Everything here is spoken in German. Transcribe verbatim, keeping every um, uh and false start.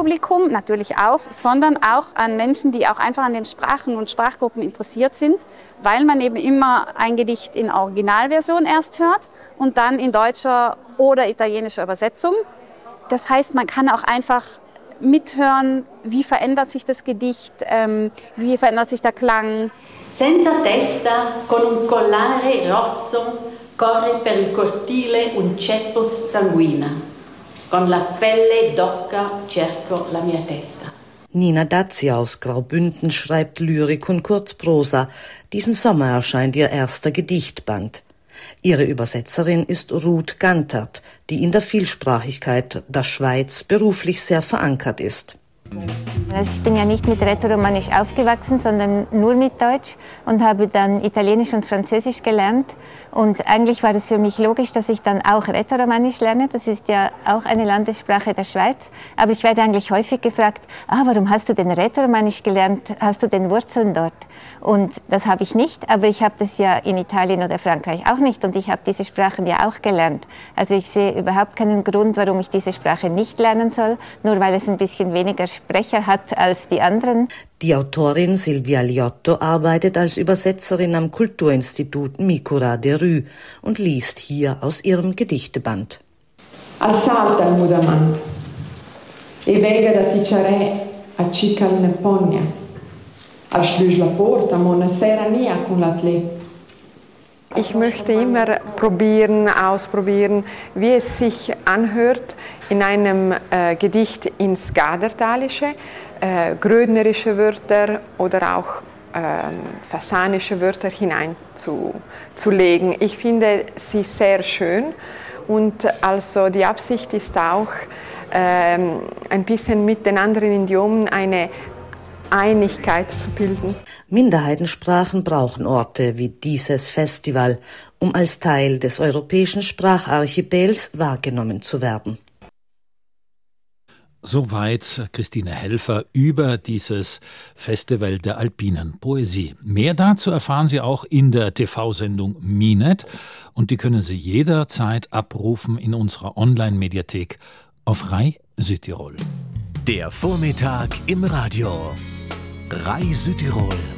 Publikum natürlich auch, sondern auch an Menschen, die auch einfach an den Sprachen und Sprachgruppen interessiert sind, weil man eben immer ein Gedicht in Originalversion erst hört und dann in deutscher oder italienischer Übersetzung. Das heißt, man kann auch einfach mithören, wie verändert sich das Gedicht, ähm, wie verändert sich der Klang. Senza testa, con un collare rosso, corre per il cortile un ceppo sanguina. Con la pelle d'oca cerco la mia testa. Nina Dazzi aus Graubünden schreibt Lyrik und Kurzprosa. Diesen Sommer erscheint ihr erster Gedichtband. Ihre Übersetzerin ist Ruth Gantert, die in der Vielsprachigkeit der Schweiz beruflich sehr verankert ist. Also ich bin ja nicht mit Rätoromanisch aufgewachsen, sondern nur mit Deutsch und habe dann Italienisch und Französisch gelernt. Und eigentlich war es für mich logisch, dass ich dann auch Rätoromanisch lerne. Das ist ja auch eine Landessprache der Schweiz. Aber ich werde eigentlich häufig gefragt, ah, warum hast du denn Rätoromanisch gelernt? Hast du denn Wurzeln dort? Und das habe ich nicht, aber ich habe das ja in Italien oder Frankreich auch nicht. Und ich habe diese Sprachen ja auch gelernt. Also ich sehe überhaupt keinen Grund, warum ich diese Sprache nicht lernen soll, nur weil es ein bisschen weniger Sprecher hat als die anderen. Die Autorin Silvia Liotto arbeitet als Übersetzerin am Kulturinstitut Micura de Rü und liest hier aus ihrem Gedichteband. Alzalta il mudamant e vega da Ticciarè a Cical Nepogna, a Schlüs la porta mona sera nia con l'atlé. Ich möchte immer probieren, ausprobieren, wie es sich anhört, in einem äh, Gedicht ins Gadertalische, äh, grödnerische Wörter oder auch äh, fasanische Wörter hineinzulegen. Ich finde sie sehr schön und also die Absicht ist auch, äh, ein bisschen mit den anderen Idiomen eine Einigkeit zu bilden. Minderheitensprachen brauchen Orte wie dieses Festival, um als Teil des europäischen Spracharchipels wahrgenommen zu werden. Soweit Christine Helfer über dieses Festival der alpinen Poesie. Mehr dazu erfahren Sie auch in der T V-Sendung Minet und die können Sie jederzeit abrufen in unserer Online-Mediathek auf Rai Südtirol. Der Vormittag im Radio. Rai Südtirol.